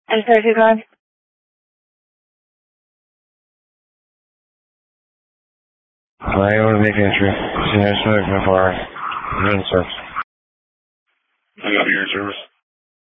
I'm sorry, who's on? I want to make entry. Yeah, it's not before. I'm in service. I got your service.